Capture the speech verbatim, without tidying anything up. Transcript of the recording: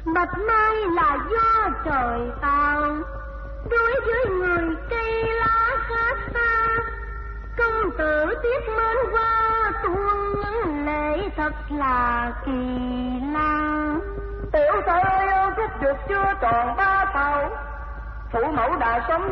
Bạch mai là do trời tạo, đối với người cây lá khác xa. Công tử tiếp mến qua tuôn lễ thật là kỳ lạ. Tiểu thơ ơi, ơn phúc được chưa tròn ba thầu, phụ mẫu đã sống